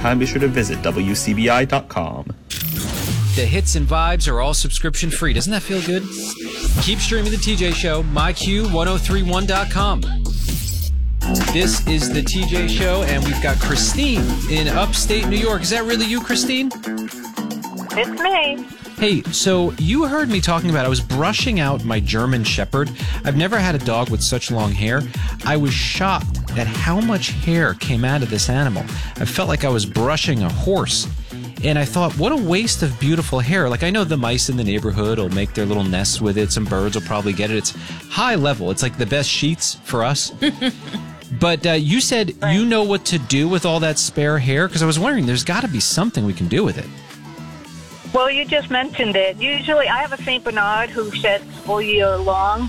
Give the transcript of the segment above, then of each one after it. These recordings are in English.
time, be sure to visit WCBI.com. The hits and vibes are all subscription free. Doesn't that feel good? Keep streaming The TJ Show, myq1031.com. This is The TJ Show, and we've got Christine in upstate New York. Is that really you, Christine? It's me. Hey, so you heard me talking about, I was brushing out my German Shepherd. I've never had a dog with such long hair. I was shocked at how much hair came out of this animal. I felt like I was brushing a horse. And I thought, what a waste of beautiful hair. Like, I know the mice in the neighborhood will make their little nests with it. Some birds will probably get it. It's high level. It's like the best sheets for us. But you said you know what to do with all that spare hair? Because I was wondering, there's got to be something we can do with it. Well, you just mentioned it. Usually, I have a St. Bernard who sheds all year long.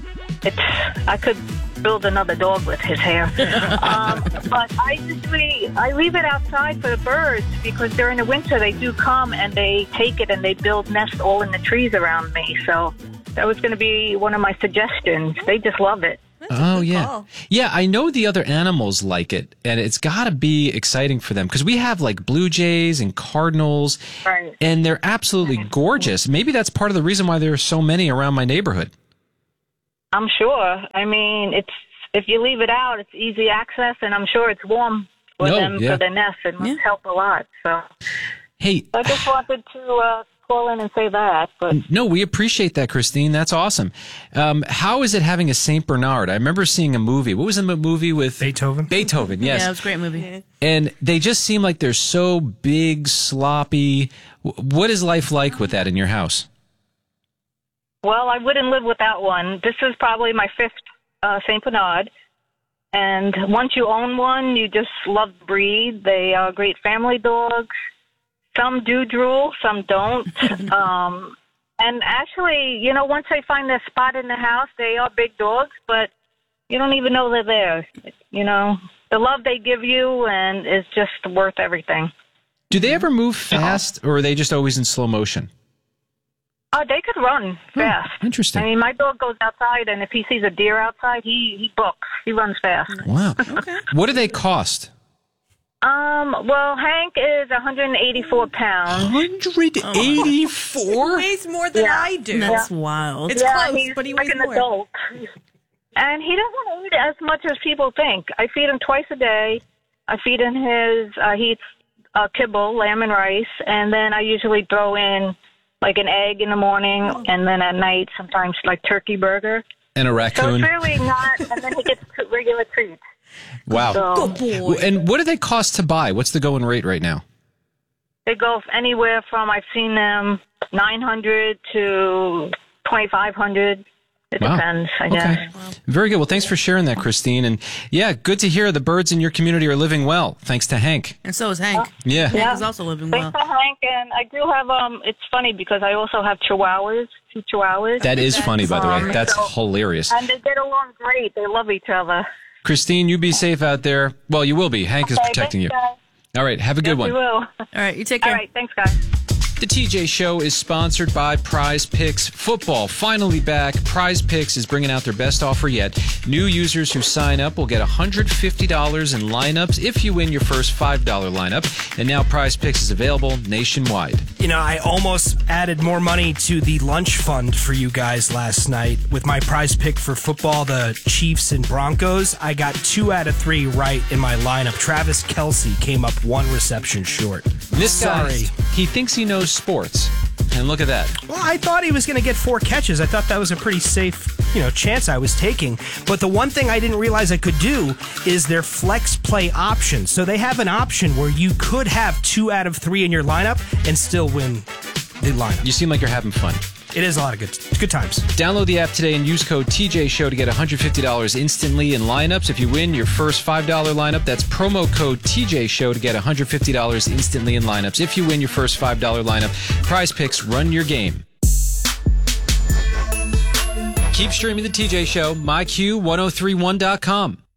I could build another dog with his hair. But I leave it outside for the birds because during the winter they do come and they take it and they build nests all in the trees around me. So that was going to be one of my suggestions. They just love it. Oh, yeah. Yeah, I know the other animals like it, and it's got to be exciting for them because we have like blue jays and cardinals, right, and they're absolutely gorgeous. Maybe that's part of the reason why there are so many around my neighborhood. I'm sure. I mean, if you leave it out, it's easy access, and I'm sure it's warm for them for their nest. It must help a lot. So, hey, I just wanted to call in and say that. But no, we appreciate that, Christine. That's awesome. How is it having a St. Bernard? I remember seeing a movie. What was the movie with Beethoven? Beethoven, yes. Yeah, it was a great movie. And they just seem like they're so big, sloppy. What is life like with that in your house? Well, I wouldn't live without one. This is probably my fifth St. Bernard. And once you own one, you just love the breed. They are great family dogs. Some do drool, some don't. And actually, you know, once they find their spot in the house, they are big dogs, but you don't even know they're there. You know, the love they give you and is just worth everything. Do they ever move fast, or are they just always in slow motion? They could run fast. Interesting. I mean, my dog goes outside, and if he sees a deer outside, he books. He runs fast. Wow. Okay. What do they cost? Well, Hank is 184 pounds. 184? He weighs more than I do. That's wild. It's close, he's but he like weighs an more. adult. And he doesn't eat as much as people think. I feed him twice a day. I feed him he eats kibble, lamb and rice, and then I usually throw in like an egg in the morning, and then at night sometimes like turkey burger. And a So raccoon. it's really not, and then he gets regular treats. Wow. So Good boy. And what do they cost to buy? What's the going rate right now? they go anywhere from, I've seen them 900 to 2,500. It depends, I guess. Wow. Very good. Well, thanks for sharing that, Christine. And yeah, good to hear the birds in your community are living well, thanks to Hank. And so is Hank. Yeah. Hank is also living well. Thanks to Hank, and I do have, it's funny because I also have chihuahuas, 2 chihuahuas. That is funny, by the way. That's hilarious. And they get along great. They love each other. Christine, you be safe out there. Well, you will be. Hank is protecting you. Thanks, guys. All right. Have a good Yes, one. we will. All right, you take care. All right, thanks, guys. The TJ Show is sponsored by Prize Picks. Football finally back. Prize Picks is bringing out their best offer yet. New users who sign up will get $150 in lineups if you win your first $5 lineup. And now Prize Picks is available nationwide. You know, I almost added more money to the lunch fund for you guys last night with my prize pick for football, the Chiefs and Broncos. I got 2 out of 3 right in my lineup. Travis Kelce came up 1 reception short. This guy, he thinks he knows sports. And look at that. Well, I thought he was going to get 4 catches. I thought that was a pretty safe, chance I was taking. But the one thing I didn't realize I could do is their flex play option. So they have an option where you could have 2 out of 3 in your lineup and still win the lineup. You seem like you're having fun. It is a lot of good times. Download the app today and use code TJ Show to get $150 instantly in lineups. If you win your first $5 lineup, that's promo code TJ Show to get $150 instantly in lineups. If you win your first $5 lineup, Prize Picks, run your game. Keep streaming the TJ Show, myq1031.com.